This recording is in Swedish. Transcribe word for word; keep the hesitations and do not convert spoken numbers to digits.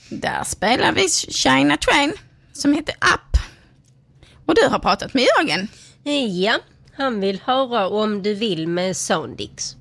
Där spelar vi China Train som heter Up. Och du har pratat med Jörgen. Ja, han vill höra om du vill med Soundix.